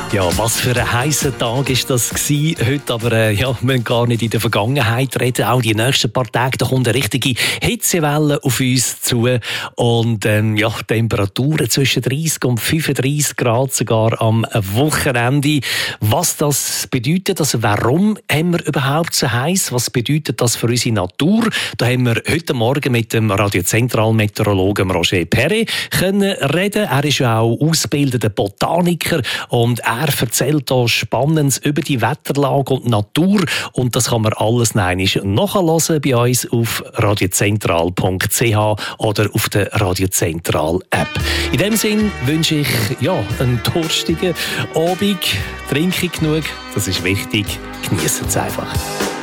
Ja, was für ein heißer Tag ist das gewesen heute, aber wir müssen gar nicht in der Vergangenheit reden. Auch die nächsten paar Tage, da kommt eine richtige Hitzewelle auf uns zu und Temperaturen zwischen 30 und 35 Grad sogar am Wochenende. Was das bedeutet, also warum haben wir überhaupt so heiß? Was bedeutet das für unsere Natur? Da haben wir heute Morgen mit dem Radiozentralmeteorologen Roger Perret können reden. Er ist ja auch ausgebildeter Botaniker und er erzählt hier Spannendes über die Wetterlage und die Natur und das kann man alles nachhören bei uns auf radiozentral.ch oder auf der Radiozentral-App. In dem Sinn wünsche ich einen durstigen Abend. Trinke genug, das ist wichtig. Genießen es einfach.